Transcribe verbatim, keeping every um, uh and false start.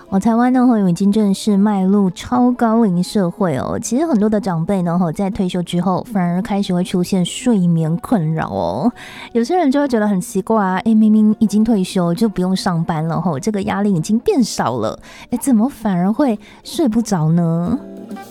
哦，台湾呢已经正式迈入超高龄社会哦。其实很多的长辈呢在退休之后，反而开始会出现睡眠困扰哦。有些人就会觉得很奇怪啊，哎，明明已经退休就不用上班了吼，这个压力已经变少了，哎，怎么反而会睡不着呢？